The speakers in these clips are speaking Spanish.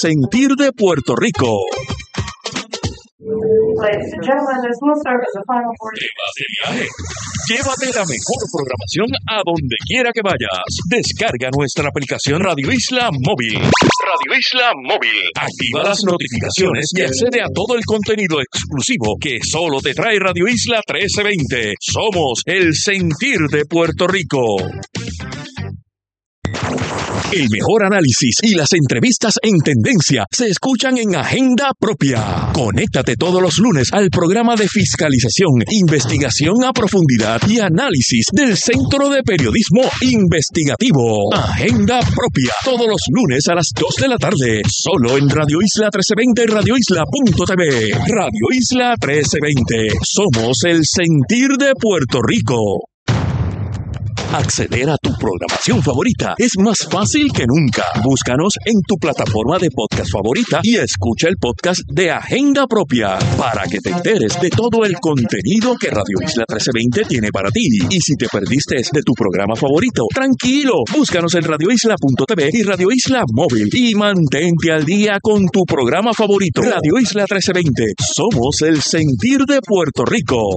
sentir de Puerto Rico. Ladies and gentlemen, this will serve as a final boarding. Llévate la mejor programación a donde quiera que vayas. Descarga nuestra aplicación Radio Isla Móvil. Radio Isla Móvil. Activa las notificaciones y accede a todo el contenido exclusivo que solo te trae Radio Isla 1320. Somos el sentir de Puerto Rico. El mejor análisis y las entrevistas en tendencia se escuchan en Agenda Propia. Conéctate todos los lunes al programa de fiscalización, investigación a profundidad y análisis del Centro de Periodismo Investigativo. Agenda Propia, todos los lunes a las 2 de la tarde, solo en Radio Isla 1320 y radioisla.tv. Radio Isla 1320, somos el sentir de Puerto Rico. Acceder a tu programación favorita es más fácil que nunca. Búscanos en tu plataforma de podcast favorita y escucha el podcast de Agenda Propia para que te enteres de todo el contenido que Radio Isla 1320 tiene para ti. Y si te perdiste de tu programa favorito, tranquilo, búscanos en radioisla.tv y Radio Isla Móvil y mantente al día con tu programa favorito. Radio Isla 1320, somos el sentir de Puerto Rico.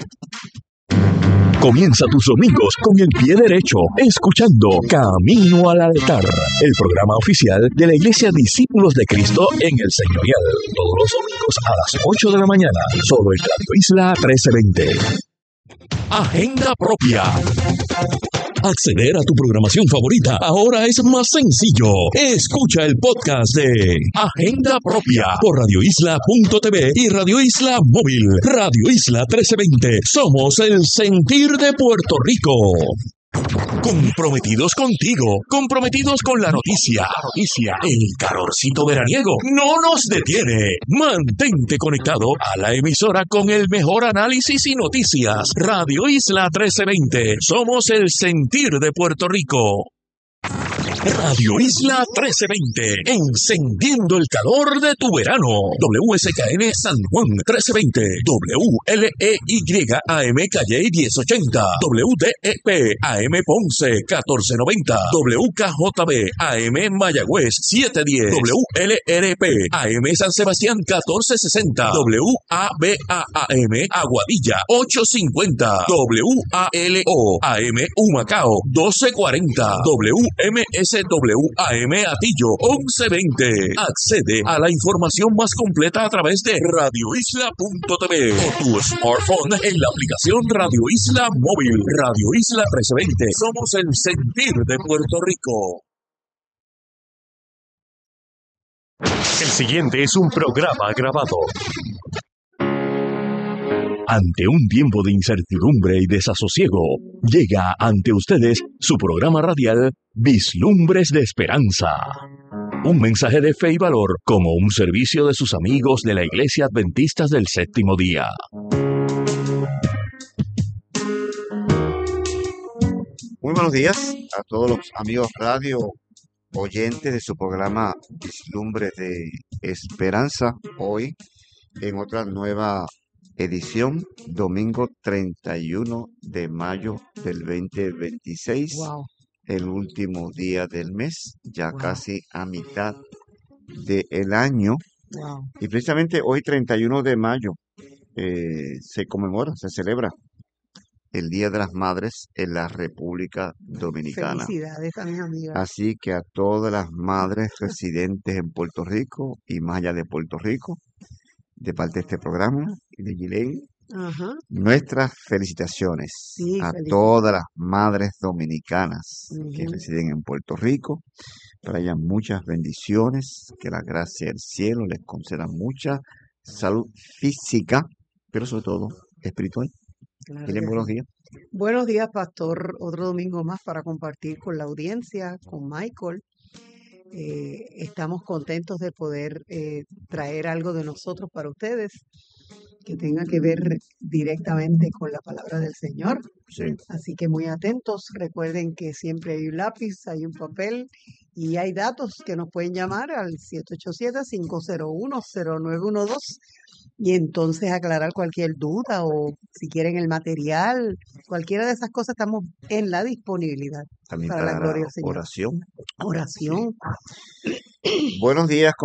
Comienza tus domingos con el pie derecho, escuchando Camino al Altar, el programa oficial de la Iglesia Discípulos de Cristo en el Señorial. Todos los domingos a las 8 de la mañana, solo en Radio Isla 1320. Agenda Propia. Acceder a tu programación favorita ahora es más sencillo. Escucha el podcast de Agenda Propia por radioisla.tv y Radio Isla Móvil. Radio Isla 1320. Somos el sentir de Puerto Rico. Comprometidos contigo, comprometidos con la noticia. El calorcito veraniego no nos detiene. Mantente conectado a la emisora con el mejor análisis y noticias. Radio Isla 1320. Somos el sentir de Puerto Rico. Radio Isla 1320, encendiendo el calor de tu verano. WSKN San Juan 1320, WLEY AM Calle 1080, WDEP AM Ponce 1490, WKJB AM Mayagüez 710, WLRP AM San Sebastián 1460, WABA AM Aguadilla 850, WALO AM Humacao 1240, WMSWAM Atillo 1120. Accede a la información más completa a través de radioisla.tv o tu smartphone en la aplicación Radio Isla Móvil. Radio Isla 1320. Somos el sentir de Puerto Rico. El siguiente es un programa grabado. Ante un tiempo de incertidumbre y desasosiego, llega ante ustedes su programa radial Vislumbres de Esperanza. Un mensaje de fe y valor como un servicio de sus amigos de la Iglesia Adventistas del Séptimo Día. Muy buenos días a todos los amigos radio oyentes de su programa Vislumbres de Esperanza. Hoy en otra nueva edición, domingo 31 de mayo del 2026, Wow. el último día del mes, ya Wow. casi a mitad del año. Wow. Y precisamente hoy, 31 de mayo, se conmemora, se celebra el Día de las Madres en la República Dominicana. Felicidades a mis amigas. Así que a todas las madres residentes en Puerto Rico y más allá de Puerto Rico, de parte de este programa y de Gilén, Ajá. nuestras felicitaciones Sí, a felicidades. todas las madres dominicanas que Ujú. residen en Puerto Rico. Para ellas muchas bendiciones, que la gracia del cielo les conceda mucha salud física, pero sobre todo espiritual. Claro Gilén, que buenos sí. días. Buenos días, pastor. Otro domingo más para compartir con la audiencia, con Michael. Estamos contentos de poder traer algo de nosotros para ustedes que tenga que ver directamente con la palabra del Señor. Sí. Así que muy atentos. Recuerden que siempre hay un lápiz, hay un papel y hay datos que nos pueden llamar al 787-501-0912 y entonces aclarar cualquier duda o si quieren el material, cualquiera de esas cosas, estamos en la disponibilidad También para la para gloria del Señor. oración. Oración. Buenos días.